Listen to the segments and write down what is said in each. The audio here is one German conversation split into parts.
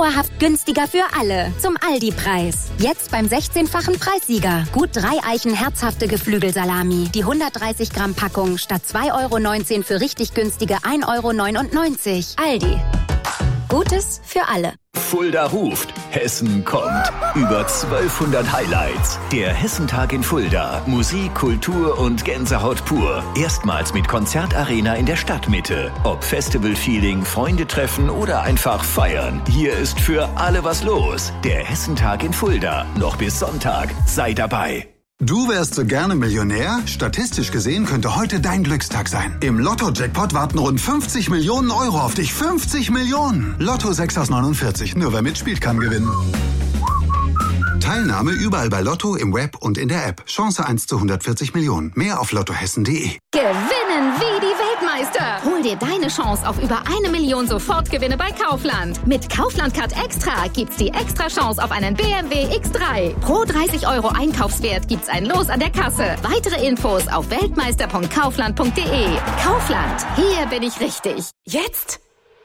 dauerhaft günstiger für alle. Zum Aldi-Preis. Jetzt beim 16-fachen Preissieger. Gut 3 Eichen herzhafte Geflügelsalami. Die 130 Gramm Packung statt 2,19 € für richtig günstige 1,99 €. Aldi. Gutes für alle. Fulda ruft, Hessen kommt. Über 1200 Highlights. Der Hessentag in Fulda. Musik, Kultur und Gänsehaut pur. Erstmals mit Konzertarena in der Stadtmitte. Ob Festival-Feeling, Freunde treffen oder einfach feiern. Hier ist für alle was los. Der Hessentag in Fulda. Noch bis Sonntag. Sei dabei. Du wärst so gerne Millionär? Statistisch gesehen könnte heute dein Glückstag sein. Im Lotto-Jackpot warten rund 50 Millionen Euro auf dich. 50 Millionen! Lotto 6 aus 49. Nur wer mitspielt, kann gewinnen. Teilnahme überall bei Lotto, im Web und in der App. Chance 1 zu 140 Millionen. Mehr auf lottohessen.de. Gewinnen wie die Weltmeister. Hol dir deine Chance auf über 1 Million Sofortgewinne bei Kaufland. Mit Kaufland Card Extra gibt's die extra Chance auf einen BMW X3. Pro 30 € Einkaufswert gibt's ein Los an der Kasse. Weitere Infos auf weltmeister.kaufland.de. Kaufland, hier bin ich richtig. Jetzt?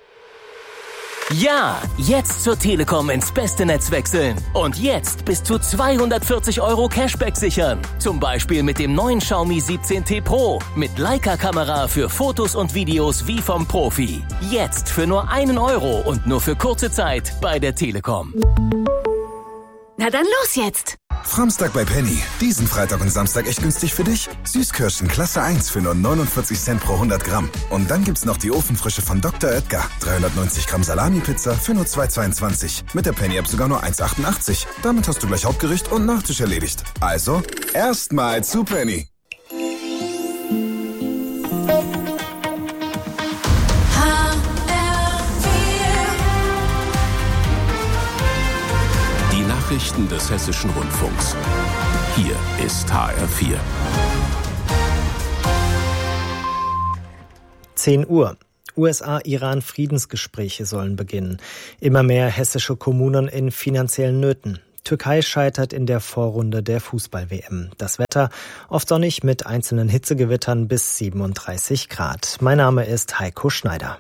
Ja, jetzt zur Telekom ins beste Netz wechseln. Und jetzt bis zu 240 € Cashback sichern. Zum Beispiel mit dem neuen Xiaomi 17T Pro. Mit Leica-Kamera für Fotos und Videos wie vom Profi. Jetzt für nur 1 € und nur für kurze Zeit bei der Telekom. Na dann los jetzt! Framstag bei Penny. Diesen Freitag und Samstag echt günstig für dich. Süßkirschen Klasse 1 für nur 49 Cent pro 100 Gramm. Und dann gibt's noch die Ofenfrische von Dr. Oetker. 390 Gramm Salami-Pizza für nur 2,22. Mit der Penny-App sogar nur 1,88. Damit hast du gleich Hauptgericht und Nachtisch erledigt. Also, erstmal zu Penny. Nachrichten des Hessischen Rundfunks. Hier ist HR4. 10 Uhr. USA-Iran-Friedensgespräche sollen beginnen. Immer mehr hessische Kommunen in finanziellen Nöten. Türkei scheitert in der Vorrunde der Fußball-WM. Das Wetter oft sonnig mit einzelnen Hitzegewittern bis 37 Grad. Mein Name ist Heiko Schneider.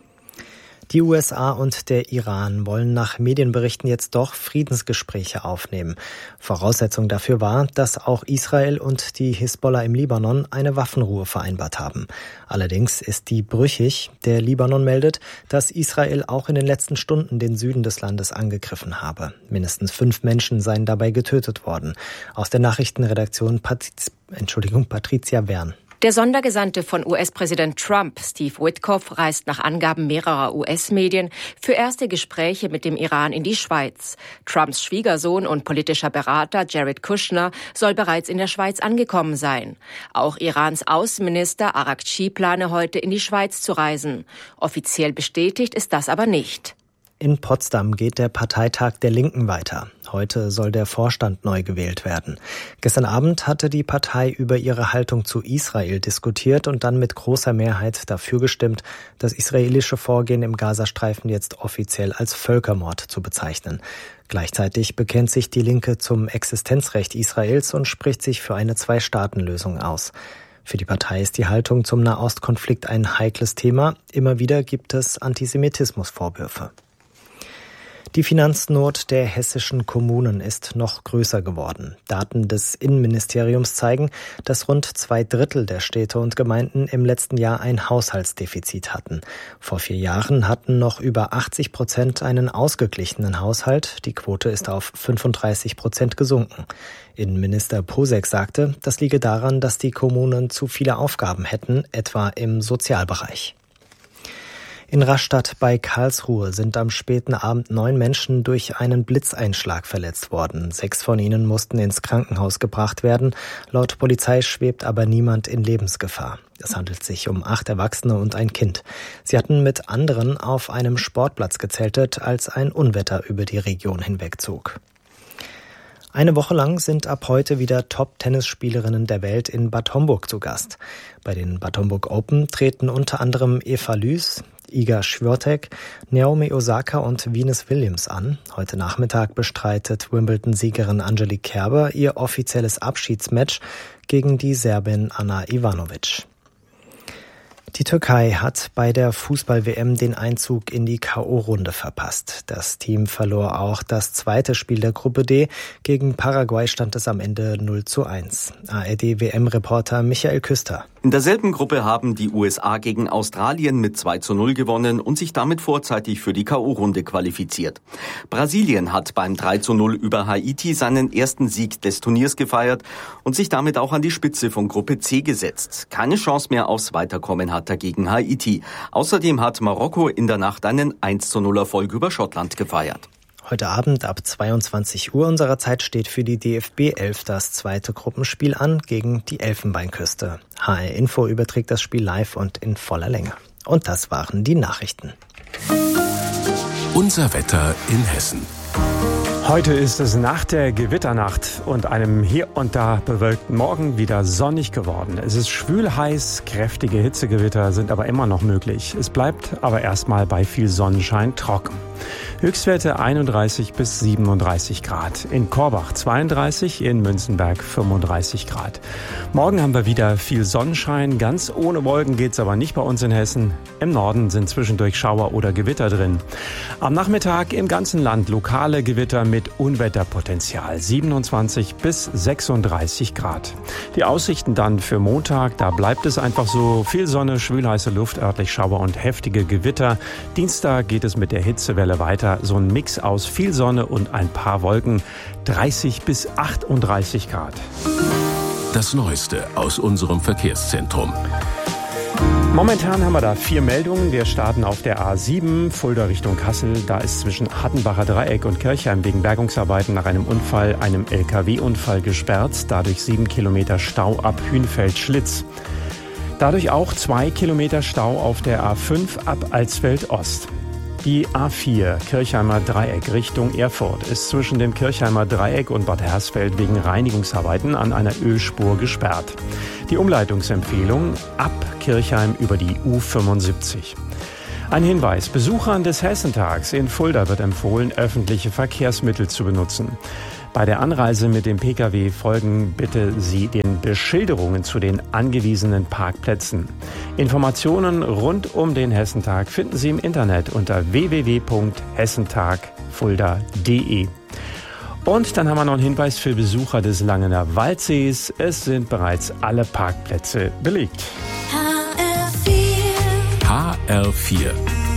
Die USA und der Iran wollen nach Medienberichten jetzt doch Friedensgespräche aufnehmen. Voraussetzung dafür war, dass auch Israel und die Hisbollah im Libanon eine Waffenruhe vereinbart haben. Allerdings ist die brüchig. Der Libanon meldet, dass Israel auch in den letzten Stunden den Süden des Landes angegriffen habe. Mindestens 5 Menschen seien dabei getötet worden. Aus der Nachrichtenredaktion Patricia Wern. Der Sondergesandte von US-Präsident Trump, Steve Witkoff, reist nach Angaben mehrerer US-Medien für erste Gespräche mit dem Iran in die Schweiz. Trumps Schwiegersohn und politischer Berater Jared Kushner soll bereits in der Schweiz angekommen sein. Auch Irans Außenminister Araghchi plane heute in die Schweiz zu reisen. Offiziell bestätigt ist das aber nicht. In Potsdam geht der Parteitag der Linken weiter. Heute soll der Vorstand neu gewählt werden. Gestern Abend hatte die Partei über ihre Haltung zu Israel diskutiert und dann mit großer Mehrheit dafür gestimmt, das israelische Vorgehen im Gazastreifen jetzt offiziell als Völkermord zu bezeichnen. Gleichzeitig bekennt sich die Linke zum Existenzrecht Israels und spricht sich für eine 2-Staaten-Lösung aus. Für die Partei ist die Haltung zum Nahostkonflikt ein heikles Thema. Immer wieder gibt es Antisemitismusvorwürfe. Die Finanznot der hessischen Kommunen ist noch größer geworden. Daten des Innenministeriums zeigen, dass rund 2/3 der Städte und Gemeinden im letzten Jahr ein Haushaltsdefizit hatten. Vor 4 Jahren hatten noch über 80% einen ausgeglichenen Haushalt. Die Quote ist auf 35% gesunken. Innenminister Posek sagte, das liege daran, dass die Kommunen zu viele Aufgaben hätten, etwa im Sozialbereich. In Rastatt bei Karlsruhe sind am späten Abend 9 Menschen durch einen Blitzeinschlag verletzt worden. 6 von ihnen mussten ins Krankenhaus gebracht werden. Laut Polizei schwebt aber niemand in Lebensgefahr. Es handelt sich um 8 Erwachsene und ein Kind. Sie hatten mit anderen auf einem Sportplatz gezeltet, als ein Unwetter über die Region hinwegzog. Eine Woche lang sind ab heute wieder Top-Tennisspielerinnen der Welt in Bad Homburg zu Gast. Bei den Bad Homburg Open treten unter anderem Eva Lüß, Iga Świątek, Naomi Osaka und Venus Williams an. Heute Nachmittag bestreitet Wimbledon-Siegerin Angelique Kerber ihr offizielles Abschiedsmatch gegen die Serbin Ana Ivanovic. Die Türkei hat bei der Fußball-WM den Einzug in die K.O.-Runde verpasst. Das Team verlor auch das zweite Spiel der Gruppe D. Gegen Paraguay stand es am Ende 0:1. ARD-WM-Reporter Michael Küster. In derselben Gruppe haben die USA gegen Australien mit 2:0 gewonnen und sich damit vorzeitig für die K.O.-Runde qualifiziert. Brasilien hat beim 3:0 über Haiti seinen ersten Sieg des Turniers gefeiert und sich damit auch an die Spitze von Gruppe C gesetzt. Keine Chance mehr aufs Weiterkommen hat dagegen Haiti. Außerdem hat Marokko in der Nacht einen 1:0 Erfolg über Schottland gefeiert. Heute Abend ab 22 Uhr unserer Zeit steht für die DFB 11 das zweite Gruppenspiel an gegen die Elfenbeinküste. HR Info überträgt das Spiel live und in voller Länge. Und das waren die Nachrichten. Unser Wetter in Hessen. Heute ist es nach der Gewitternacht und einem hier und da bewölkten Morgen wieder sonnig geworden. Es ist schwül heiß, kräftige Hitzegewitter sind aber immer noch möglich. Es bleibt aber erstmal bei viel Sonnenschein trocken. Höchstwerte 31 bis 37 Grad. In Korbach 32, in Münzenberg 35 Grad. Morgen haben wir wieder viel Sonnenschein. Ganz ohne Wolken geht's aber nicht bei uns in Hessen. Im Norden sind zwischendurch Schauer oder Gewitter drin. Am Nachmittag im ganzen Land lokale Gewitter mit Unwetterpotenzial. 27 bis 36 Grad. Die Aussichten dann für Montag, da bleibt es einfach so. Viel Sonne, schwülheiße Luft, örtlich Schauer und heftige Gewitter. Dienstag geht es mit der Hitzewelle weiter. So ein Mix aus viel Sonne und ein paar Wolken. 30 bis 38 Grad. Das Neueste aus unserem Verkehrszentrum. Momentan haben wir da 4 Meldungen. Wir starten auf der A7, Fulda Richtung Kassel. Da ist zwischen Hattenbacher Dreieck und Kirchheim wegen Bergungsarbeiten nach einem Unfall, einem LKW-Unfall gesperrt. Dadurch 7 Kilometer Stau ab Hünfeld-Schlitz. Dadurch auch 2 Kilometer Stau auf der A5 ab Alsfeld-Ost. Die A4 Kirchheimer Dreieck Richtung Erfurt ist zwischen dem Kirchheimer Dreieck und Bad Hersfeld wegen Reinigungsarbeiten an einer Ölspur gesperrt. Die Umleitungsempfehlung ab Kirchheim über die U75. Ein Hinweis: Besuchern des Hessentags in Fulda wird empfohlen, öffentliche Verkehrsmittel zu benutzen. Bei der Anreise mit dem Pkw folgen bitte Sie den Beschilderungen zu den angewiesenen Parkplätzen. Informationen rund um den Hessentag finden Sie im Internet unter www.hessentagfulda.de. Und dann haben wir noch einen Hinweis für Besucher des Langener Waldsees. Es sind bereits alle Parkplätze belegt. HR4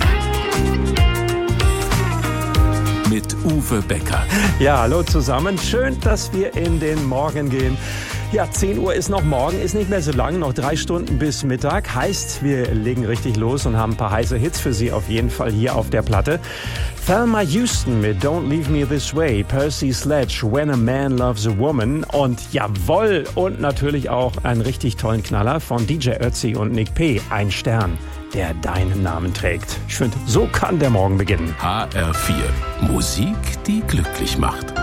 mit Uwe Becker. Ja, hallo zusammen. Schön, dass wir in den Morgen gehen. Ja, 10 Uhr ist noch morgen, ist nicht mehr so lang, noch 3 Stunden bis Mittag. Heißt, wir legen richtig los und haben ein paar heiße Hits für Sie auf jeden Fall hier auf der Platte. Thelma Houston mit Don't Leave Me This Way, Percy Sledge, When a Man Loves a Woman und jawohl, und natürlich auch einen richtig tollen Knaller von DJ Ötzi und Nick P., Ein Stern, der deinen Namen trägt. Ich finde, so kann der Morgen beginnen. HR4, Musik, die glücklich macht.